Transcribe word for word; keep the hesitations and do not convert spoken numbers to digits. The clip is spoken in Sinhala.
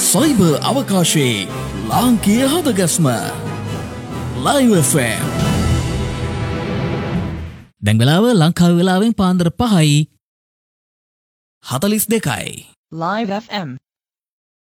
සයිබර් අවකාශයේ ලාංකීය හදගස්ම ලයිව් එෆ් එම්. දැන් වෙලාව ලංකාවේ වෙලාවෙන් පාන්දර පහයි හතළිස් දෙකයි. Live F M